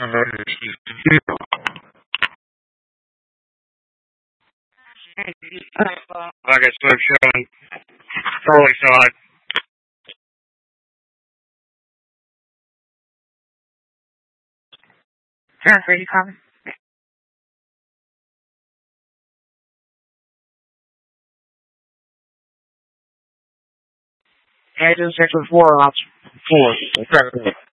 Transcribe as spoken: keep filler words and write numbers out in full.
Like I started showing early side. Sure, are you coming? Agent Sector four, option four.